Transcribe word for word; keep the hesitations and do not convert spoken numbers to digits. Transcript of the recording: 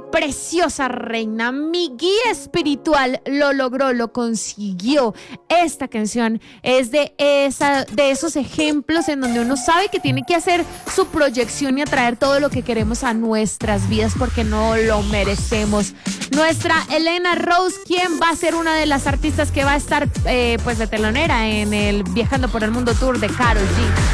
preciosa reina, mi guía espiritual lo logró, lo consiguió. Esta canción es de, esa, de esos ejemplos en donde uno sabe que tiene que hacer su proyección y atraer todo lo que queremos a nuestras vidas porque no lo merecemos. Nuestra Elena Rose, quien va a ser una de las artistas que va a estar eh, pues de telonera en el Viajando por el Mundo Tour de Karol G.